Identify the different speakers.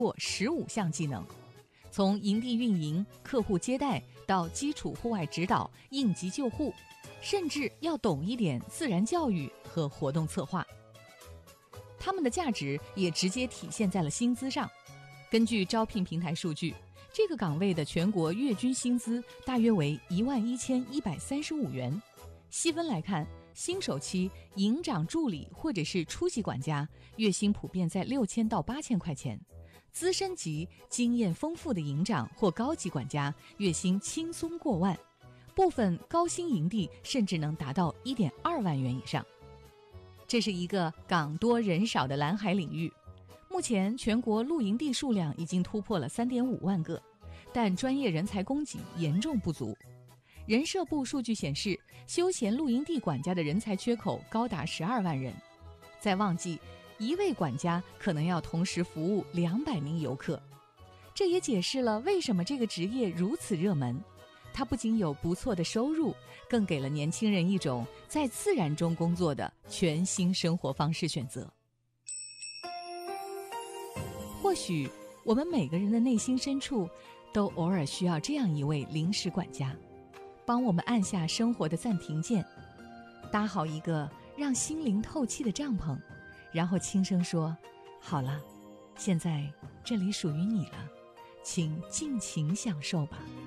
Speaker 1: 或15项技能，从营地运营、客户接待到基础户外指导、应急救护，甚至要懂一点自然教育和活动策划。他们的价值也直接体现在了薪资上。根据招聘平台数据，这个岗位的全国月均薪资大约为11135元。细分来看，新手期营长助理或者是初级管家月薪普遍在6000到8000块钱，资深级经验丰富的营长或高级管家月薪轻松过万，部分高薪营地甚至能达到1.2万元以上。这是一个岗多人少的蓝海领域，目前全国露营地数量已经突破了3.5万个，但专业人才供给严重不足。人社部数据显示，休闲露营地管家的人才缺口高达12万人，在旺季，一位管家可能要同时服务200名游客。这也解释了为什么这个职业如此热门。它不仅有不错的收入，更给了年轻人一种在自然中工作的全新生活方式选择。或许我们每个人的内心深处都偶尔需要这样一位临时管家，帮我们按下生活的暂停键，搭好一个让心灵透气的帐篷，然后轻声说：好了，现在这里属于你了，请尽情享受吧。